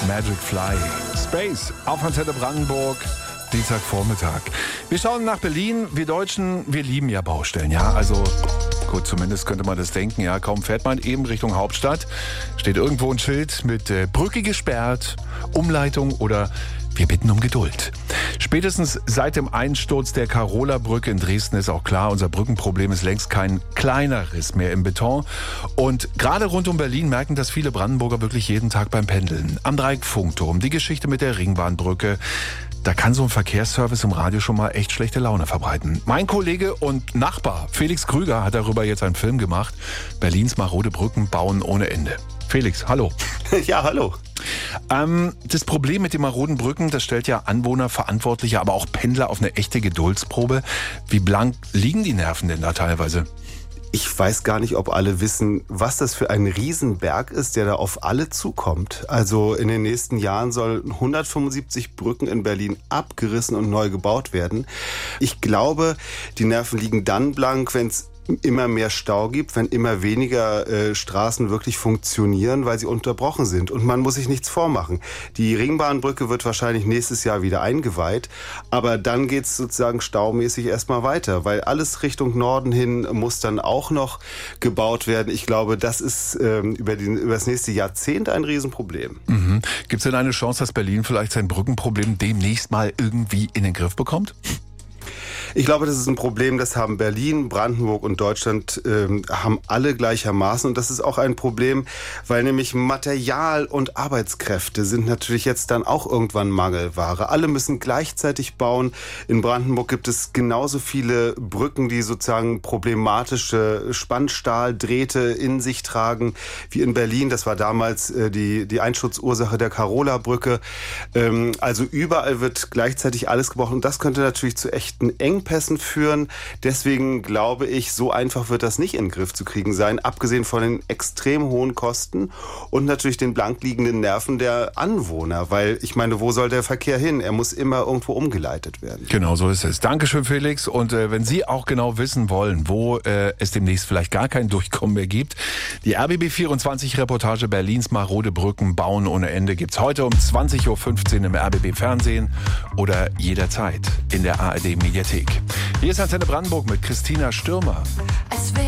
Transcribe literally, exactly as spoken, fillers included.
Magic Fly. Space auf Antenne Brandenburg. Dienstagvormittag. Wir schauen nach Berlin. Wir Deutschen, wir lieben ja Baustellen, ja. Also gut, zumindest könnte man das denken, ja. Kaum fährt man eben Richtung Hauptstadt, steht irgendwo ein Schild mit äh, Brücke gesperrt, Umleitung oder wir bitten um Geduld. Spätestens seit dem Einsturz der Karola-Brücke in Dresden ist auch klar, unser Brückenproblem ist längst kein kleiner Riss mehr im Beton. Und gerade rund um Berlin merken das viele Brandenburger wirklich jeden Tag beim Pendeln. Am Dreieck-Funkturm, die Geschichte mit der Ringbahnbrücke. Da kann so ein Verkehrsservice im Radio schon mal echt schlechte Laune verbreiten. Mein Kollege und Nachbar Felix Krüger hat darüber jetzt einen Film gemacht. Berlins marode Brücken bauen ohne Ende. Felix, hallo. Ja, hallo. Ähm, das Problem mit den maroden Brücken, das stellt ja Anwohner, Verantwortliche, aber auch Pendler auf eine echte Geduldsprobe. Wie blank liegen die Nerven denn da teilweise? Ich weiß gar nicht, ob alle wissen, was das für ein Riesenberg ist, der da auf alle zukommt. Also in den nächsten Jahren sollen hundertfünfundsiebzig Brücken in Berlin abgerissen und neu gebaut werden. Ich glaube, die Nerven liegen dann blank, wenn es immer mehr Stau gibt, wenn immer weniger äh, Straßen wirklich funktionieren, weil sie unterbrochen sind. Und man muss sich nichts vormachen. Die Ringbahnbrücke wird wahrscheinlich nächstes Jahr wieder eingeweiht, aber dann geht's sozusagen staumäßig erstmal weiter, weil alles Richtung Norden hin muss dann auch noch gebaut werden. Ich glaube, das ist ähm, über, den, über das nächste Jahrzehnt ein Riesenproblem. Mhm. Gibt es denn eine Chance, dass Berlin vielleicht sein Brückenproblem demnächst mal irgendwie in den Griff bekommt? Ich glaube, das ist ein Problem, das haben Berlin, Brandenburg und Deutschland ähm, haben alle gleichermaßen. Und das ist auch ein Problem, weil nämlich Material und Arbeitskräfte sind natürlich jetzt dann auch irgendwann Mangelware. Alle müssen gleichzeitig bauen. In Brandenburg gibt es genauso viele Brücken, die sozusagen problematische Spannstahldrähte in sich tragen, wie in Berlin. Das war damals äh, die, die Einsturzursache der Karola-Brücke. Ähm, also überall wird gleichzeitig alles gebraucht. Und das könnte natürlich zu echten Engpässen führen. Deswegen glaube ich, so einfach wird das nicht in den Griff zu kriegen sein, abgesehen von den extrem hohen Kosten und natürlich den blank liegenden Nerven der Anwohner, weil ich meine, wo soll der Verkehr hin? Er muss immer irgendwo umgeleitet werden. Genau, so ist es. Dankeschön, Felix. Und äh, wenn Sie auch genau wissen wollen, wo äh, es demnächst vielleicht gar kein Durchkommen mehr gibt, die R B B vierundzwanzig Reportage Berlins marode Brücken bauen ohne Ende gibt's heute um zwanzig Uhr fünfzehn im R B B Fernsehen oder jederzeit in der A R D Mediathek. Hier ist Antenne Brandenburg mit Christina Stürmer.